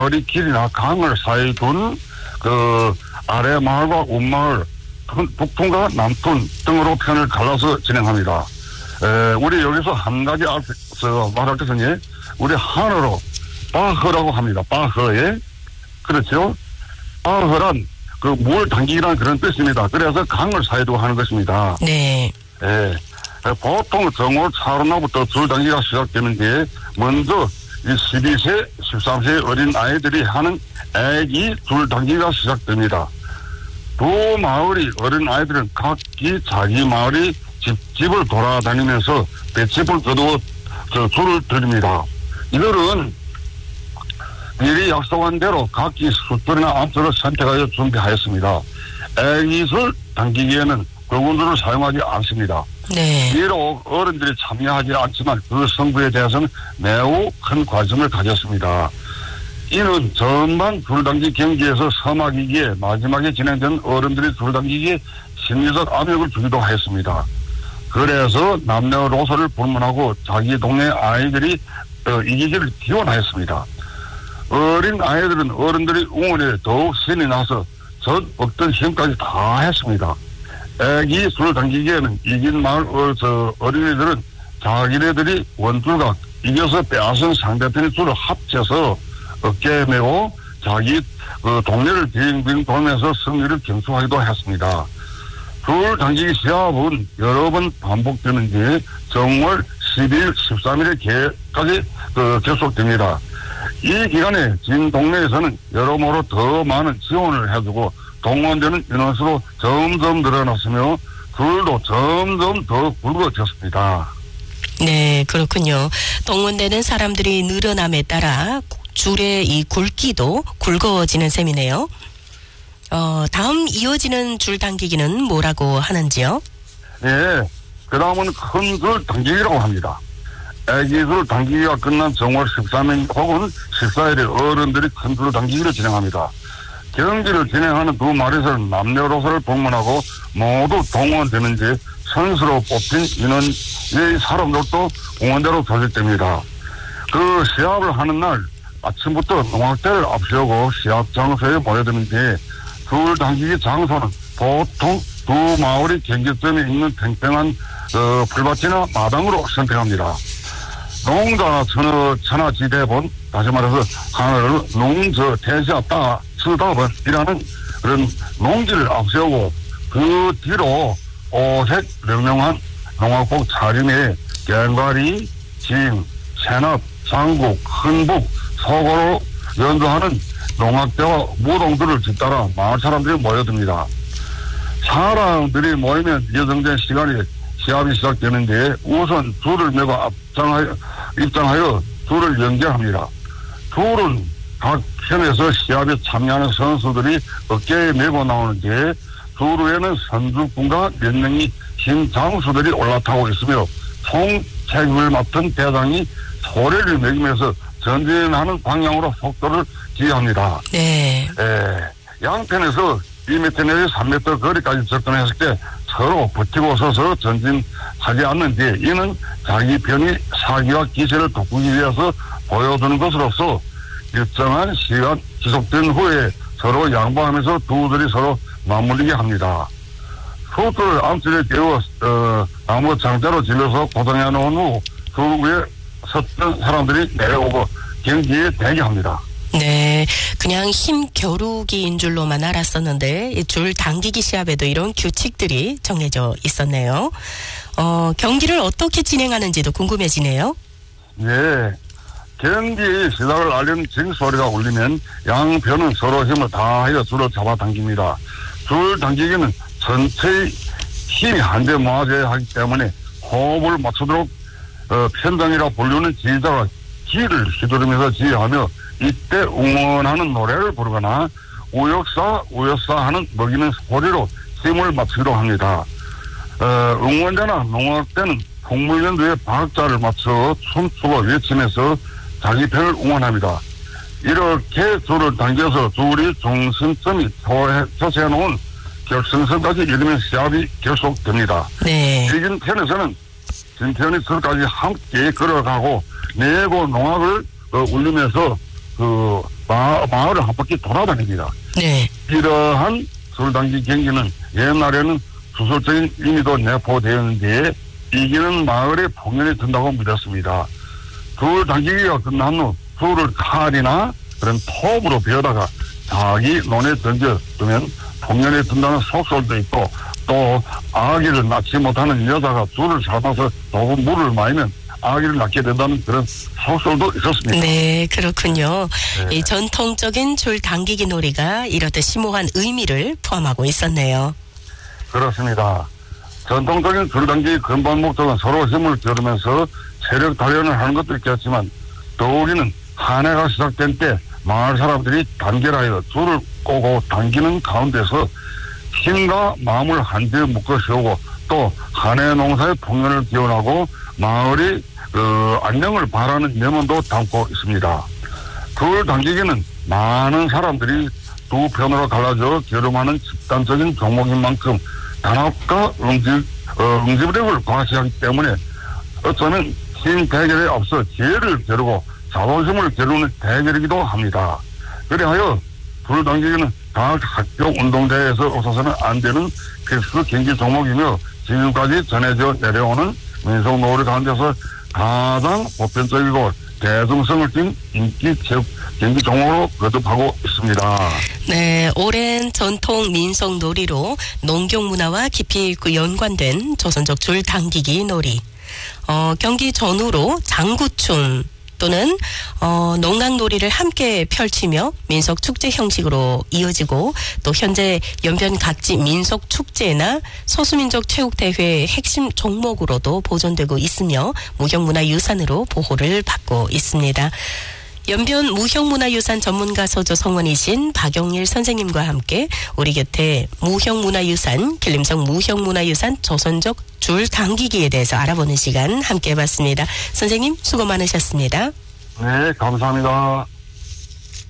거리 길이나 강을 사이에 둔 그 아래 마을과 윗마을, 북tun과 남툰 등으로 편을 갈라서 진행합니다. 우리 여기서 한 가지 앞서 말할 것은 우리 한어로 바허라고 합니다. 바허에. 그렇죠. 바허란 그 물 당기기라는 그런 뜻입니다. 그래서 강을 사이에 두고 하는 것입니다. 네. 보통 정월 차로나부터 줄 당기가 시작되는 게 먼저 이 12세, 13세 어린 아이들이 하는 애기 줄 당기가 시작됩니다. 두 마을이 어린 아이들은 각기 자기 마을이 집을 돌아다니면서 볏짚을 거두어 줄을 드립니다. 이들은 미리 약속한 대로 각기 숫줄이나 암수를 선택하여 준비하였습니다. 애기술 당기기에는 굵은 줄을 사용하지 않습니다. 네. 비록 어른들이 참여하지 않지만 그 승부에 대해서는 매우 큰 관심을 가졌습니다. 이는 전반 줄당기 경기에서 서막이기에 마지막에 진행된 어른들이 줄당기기에 심리적 압력을 주기도 하였습니다. 그래서 남녀노소를 불문하고 자기 동네 아이들이 이기기를 기원하였습니다. 어린 아이들은 어른들이 응원에 더욱 신이 나서 전 없던 힘까지 다 했습니다. 애기 줄 당기기에는 이긴 마을 어린이들은 자기네들이 원줄과 이겨서 빼앗은 상대편의 줄을 합쳐서 어깨에 메고 자기 동네를 빙빙 돌면서 승리를 경축하기도 했습니다. 줄 당기기 시합은 여러 번 반복되는 게 정월 12일, 13일까지 계속됩니다. 이 기간에 진 동네에서는 여러모로 더 많은 지원을 해주고 동원되는 인원수로 점점 늘어났으며 줄도 점점 더 굵어졌습니다. 네, 그렇군요. 동원되는 사람들이 늘어남에 따라 줄의 이 굵기도 굵어지는 셈이네요. 다음 이어지는 줄 당기기는 뭐라고 하는지요? 네, 그 다음은 큰 줄 당기기라고 합니다. 애기 줄 당기기가 끝난 정월 13일 혹은 14일에 어른들이 큰 줄 당기기를 진행합니다. 경기를 진행하는 두 마을에서는 남녀노소를 방문하고 모두 동원되는지 선수로 뽑힌 인원의 사람들도 공원대로 조직됩니다. 그 시합을 하는 날 아침부터 농악대를 앞세우고 시합 장소에 모여드는데 줄 당기기 장소는 보통 두 마을이 경계점에 있는 팽팽한 풀밭이나 마당으로 선택합니다. 농가 천하지대본, 다시 말해서 하나를 농저 대시합다 수다번이라는 그런 농지를 앞세우고 그 뒤로 오색 명령한 농악복 차림에 갱가리, 징, 새납, 장국, 흔북, 소고로 연주하는 농악대와 무동들을 뒤따라 마을 사람들이 모여듭니다. 사람들이 모이면 예정된 시간에 시합이 시작되는데 우선 줄을 메고 입장하여 줄을 연결합니다. 줄은 각 편에서 시합에 참여하는 선수들이 어깨에 메고 나오는데 줄 위에는 선수분과 몇 명의 심장수들이 올라타고 있으며 총책임을 맡은 대장이 소리를 매기면서 전진하는 방향으로 속도를 기합니다. 네. 양편에서 2m 내지 3m 거리까지 접근했을 때 서로 버티고 서서 전진하지 않는데 이는 자기 편이 사기와 기세를 돋구기 위해서 보여주는 것으로서 일정한 시간 지속된 후에 서로 양보하면서 두들이 서로 맞물리게 합니다. 소들을 암틀에 떼어 나무 장자로 질러서 고정해 놓은 후 그 위에 섰던 사람들이 내려오고 경기에 대기합니다. 네, 그냥 힘 겨루기인 줄로만 알았었는데 이 줄 당기기 시합에도 이런 규칙들이 정해져 있었네요. 경기를 어떻게 진행하는지도 궁금해지네요. 네, 경기 시작을 알리는 징소리가 울리면 양편은 서로 힘을 다하여 줄을 잡아당깁니다. 줄 당기기는 전체의 힘이 한데 모아져야 하기 때문에 호흡을 맞추도록 편당이라 불리는 지휘자가 기를 휘두르면서 지휘하며 이때 응원하는 노래를 부르거나 우역사 하는 먹이는 소리로 힘을 맞추기도 합니다. 응원자나 농악대는 풍물연두에 박자를 맞춰 춤추고 외치면서 자기 편을 응원합니다. 이렇게 줄을 당겨서 줄이 중심점이 표시해놓은 결승선까지 이르면 시합이 계속됩니다. 네. 이긴 편에서는 진 편이 저까지 함께 걸어가고 내고 농악을 울리면서 마을을 한 바퀴 돌아다닙니다. 네. 이러한 줄당기 경기는 옛날에는 주술적인 의미도 내포되었는데 이기는 마을에 풍년이 든다고 믿었습니다. 줄당기기가 끝난 후 줄을 칼이나 그런 톱으로 베어다가 자기 논에 던져두면 풍년이 든다는 속설도 있고, 또 아기를 낳지 못하는 여자가 줄을 삶아서 조금 물을 마시면 아기를 낳게 된다는 그런 속설도 있었습니다. 네, 그렇군요. 네. 이 전통적인 줄 당기기 놀이가 이렇듯 심오한 의미를 포함하고 있었네요. 그렇습니다. 전통적인 줄당기의 근본 목적은 서로 힘을 겨루면서 세력 단련을 하는 것도 있겠지만, 더욱이는 한 해가 시작된 때 마을 사람들이 단결하여 줄을 꼬고 당기는 가운데서 힘과 마음을 한데 묶어 세우고, 또 한 해 농사의 풍년을 기원하고 마을이 안녕을 바라는 염원도 담고 있습니다. 줄 당기기는 많은 사람들이 두 편으로 갈라져 겨루하는 집단적인 종목인 만큼 단합과 응집력을 과시하기 때문에 어쩌면 힘 대결에 앞서 지혜를 겨루고 자존심을 겨루는 대결이기도 합니다. 그리하여 줄 당기기는 각 학교 운동대회에서 없어서는 안 되는 필수 경기 종목이며 지금까지 전해져 내려오는 민속놀이 가운데서 가장 보편적이고 대중성을 띈 인기 체육 경기 종목으로 거듭하고 있습니다. 네, 오랜 전통 민속 놀이로 농경 문화와 깊이 연관된 조선족 줄 당기기 놀이. 경기 전후로 장구춤 또는 농악놀이를 함께 펼치며 민속 축제 형식으로 이어지고, 또 현재 연변 각지 민속 축제나 소수민족 체육대회 핵심 종목으로도 보존되고 있으며 무형문화유산으로 보호를 받고 있습니다. 연변 무형문화유산 전문가 서조 성원이신 박용일 선생님과 함께 우리 곁에 무형문화유산, 길림성 무형문화유산 조선족 줄 당기기에 대해서 알아보는 시간 함께 해봤습니다. 선생님 수고 많으셨습니다. 네, 감사합니다.